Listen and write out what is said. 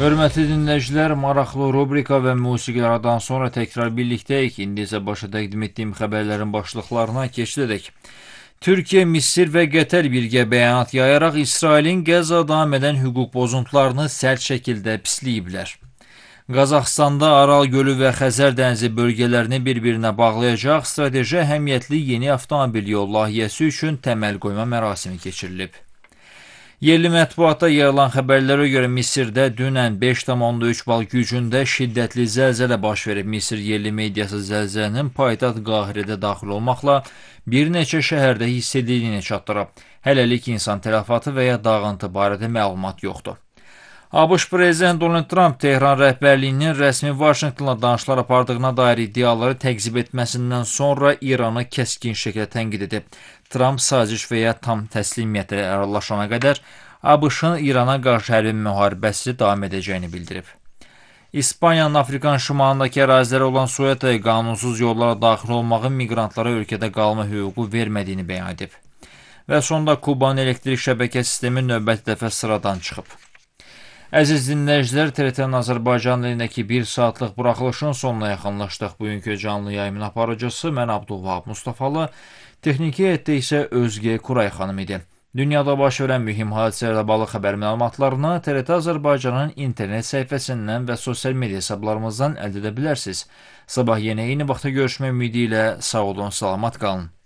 Hörmətli dinləyicilər, maraqlı rubrika və musiqilərdən sonra təkrar birlikdəyik. İndi isə başa təqdim etdiyim xəbərlərin başlıqlarına keçirik. Türkiyə, Misir və Qətər birgə bəyanat yayaraq İsrailin Qəzza davam edən hüquq pozuntularını sərt şəkildə pisləyiblər. Qazaxstanda Aral gölü və Xəzər dənizi bölgələrini bir-birinə bağlayacaq strateji əhəmiyyətli yeni avtomobil yol layihəsi üçün təməl qoyma mərasimi keçirilib. Yerli mətbuatda yayılan xəbərlərə görə Misirdə dünən 5,3 bal gücündə şiddətli zəlzələ baş verib. Misir yerli mediası zəlzələnin paytaxt Qahirədə daxil olmaqla bir neçə şəhərdə hiss edildiyini çatdırıb. Hələlik insan tələfatı və ya dağıntı barədə məlumat yoxdur. ABŞ prezidenti Donald Trump Tehran rəhbərliyinin rəsmi Vaşinqtonla danışıqlar apardığına dair iddiaları təqzib etməsindən sonra İranı kəskin şəkildə tənqid edib. Trump saziş və ya tam təslimiyyətlə razılaşana qədər ABŞ-ın İrana qarşı hərbi müharibəsi davam edəcəyini bildirib. İspaniyanın Afrikanın şimalındakı əraziləri olan Suetaya qanunsuz yollara daxil olmağın miqrantlara ölkədə qalma hüququ vermədiyini bəyan edib. Və sonda Kubanın elektrik şəbəkə sistemi növbəti dəfə sıradan çıxıb. Əziz dinləyicilər, TRT-nin Azərbaycan dilindəki 1 saatlıq buraxılışın sonuna yaxınlaşdıq. Bugünkü canlı yayımın aparıcısı mən Abdulvahab Mustafalı, texniki heyətdə isə Özge Kuray xanım idi. Dünyada baş verən mühüm hadisələrlə bağlı xəbər məlumatlarını TRT Azərbaycanın internet səhifəsindən və sosial media hesablarımızdan əldə edə bilərsiniz. Sabah yenə eyni vaxtda görüşmək ümidi ilə sağ olun, salamat qalın.